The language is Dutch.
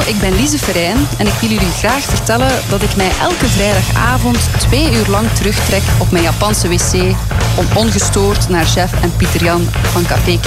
ik ben Lise Verijn en ik wil jullie graag vertellen dat ik mij elke vrijdagavond 2 uur lang terugtrek op mijn Japanse wc om ongestoord naar Jeff en Pieter Jan van Café